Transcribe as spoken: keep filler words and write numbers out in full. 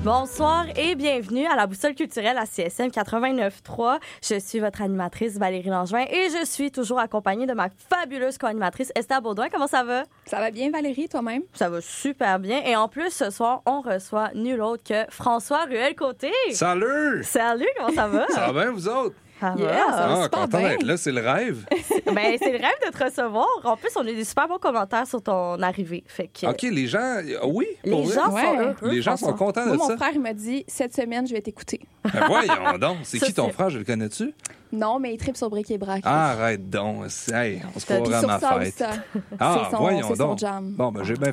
Bonsoir et bienvenue à la Boussole culturelle à C S M quatre-vingt-neuf trois. Je suis votre animatrice Valérie Langevin et je suis toujours accompagnée de ma fabuleuse co-animatrice Esther Baudouin. Comment ça va? Ça va bien, Valérie, toi-même? Ça va super bien. Et en plus, ce soir, on reçoit nul autre que François Ruel-Côté. Salut! Salut, comment ça va? Ça va bien, vous autres? Ça Yeah, va? ça va Ah, super content bien. d'être là, c'est le rêve. Ben, c'est le rêve de te recevoir. En plus, on a eu des super bons commentaires sur ton arrivée. Fait que OK, les gens... Oui, les pour vrai? gens Ouais. sont heureux. Les gens sont François. contents Moi, de mon ça. frère, il m'a dit, cette semaine, je vais t'écouter. Ben voyons donc. C'est Ça, qui ton c'est- frère? Je le connais-tu? Non, mais il tripe sur Bric et Brac. Ah, arrête donc. C'est- Hey, on se T'as- Puis croirait à sur ma ça, fête. ça. Ah, c'est son, voyons c'est son donc. jam. Bon, ben j'ai bien